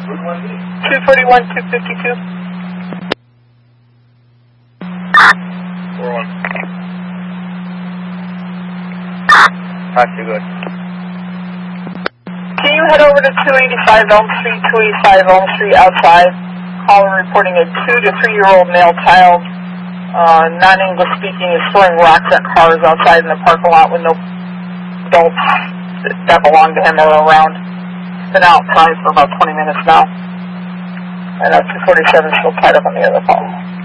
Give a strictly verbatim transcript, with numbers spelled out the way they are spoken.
two forty-one, two fifty-two. four one. Taxi, good. Can you head over to two eighty-five Elm Street, two eighty-five Elm Street outside? Caller reporting a two to three year old male child, uh, non-English speaking, is throwing rocks at cars outside in the parking lot with no adults that belong to him are around. It's been outside for about twenty minutes now. And uh, two forty-seven still tied up on the other phone.